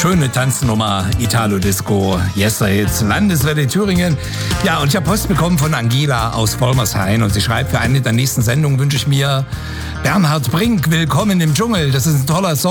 Schöne Tanznummer, Italo-Disco, Yesterhits, Landeswelle Thüringen. Ja, und ich habe Post bekommen von Angela aus Vollmershain und sie schreibt, für eine der nächsten Sendungen wünsche ich mir Bernhard Brink, Willkommen im Dschungel. Das ist ein toller Song.